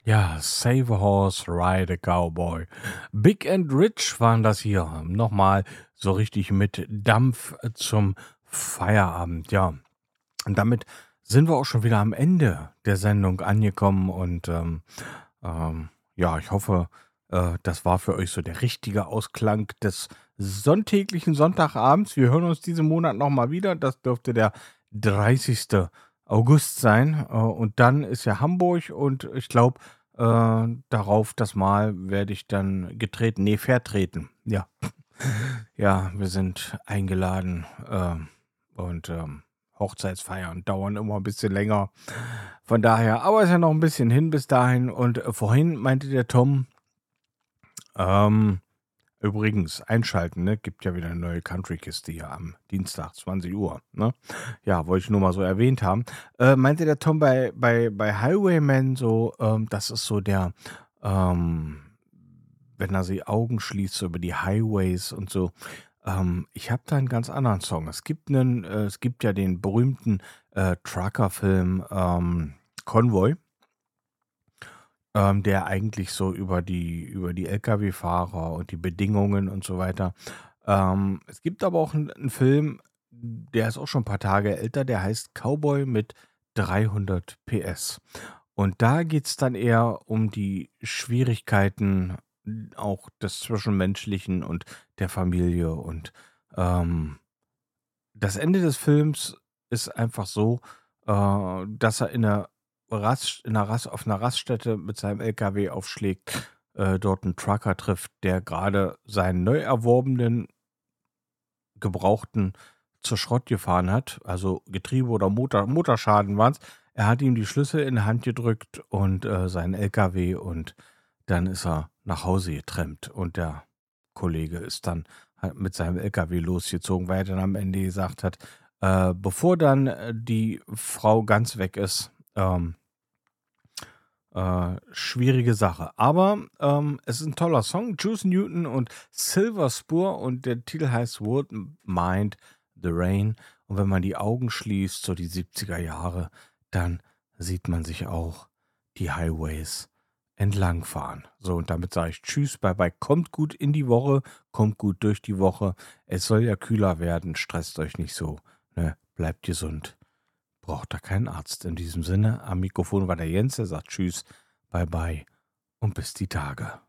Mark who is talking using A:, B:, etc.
A: Ja, Save a Horse, Ride a Cowboy. Big and Rich waren das hier. Nochmal so richtig mit Dampf zum Feierabend. Ja, und damit sind wir auch schon wieder am Ende der Sendung angekommen. Und ja, ich hoffe, das war für euch so der richtige Ausklang des sonntäglichen Sonntagabends. Wir hören uns diesen Monat nochmal wieder. Das dürfte der 30. August sein. Und dann ist ja Hamburg und ich glaube, darauf das Mal werde ich dann vertreten. Ja, ja, wir sind eingeladen und Hochzeitsfeiern dauern immer ein bisschen länger. Von daher, aber ist ja noch ein bisschen hin bis dahin. Und vorhin meinte der Tom, ähm, übrigens, einschalten, ne? Gibt ja wieder eine neue Country-Kiste hier am Dienstag, 20 Uhr, ne? Ja, wollte ich nur mal so erwähnt haben. Meinte der Tom bei Highwayman so, das ist so der, ähm, wenn er die Augen schließt, so über die Highways und so. Ich habe da einen ganz anderen Song. Es gibt ja den berühmten Trucker-Film Convoy, der eigentlich so über die Lkw-Fahrer und die Bedingungen und so weiter. Es gibt aber auch einen Film, der ist auch schon ein paar Tage älter, der heißt Cowboy mit 300 PS. Und da geht's dann eher um die Schwierigkeiten auch des Zwischenmenschlichen und der Familie. Und ähm, das Ende des Films ist einfach so, dass er auf einer Raststätte mit seinem LKW aufschlägt, dort einen Trucker trifft, der gerade seinen neu erworbenen Gebrauchten zur Schrott gefahren hat. Also Getriebe oder Motorschaden waren's. Er hat ihm die Schlüssel in die Hand gedrückt und seinen LKW und dann ist er nach Hause getrennt und der Kollege ist dann halt mit seinem LKW losgezogen, weil er dann am Ende gesagt hat, bevor dann die Frau ganz weg ist, schwierige Sache. Aber es ist ein toller Song. Juice Newton und Silver Spur und der Titel heißt Would Mind the Rain. Und wenn man die Augen schließt, so die 70er Jahre, dann sieht man sich auch die Highways entlangfahren. So, und damit sage ich Tschüss, bye bye. Kommt gut in die Woche, kommt gut durch die Woche. Es soll ja kühler werden, stresst euch nicht so. Ne? Bleibt gesund. Braucht da keinen Arzt. In diesem Sinne, am Mikrofon war der Jens, der sagt Tschüss, bye bye und bis die Tage.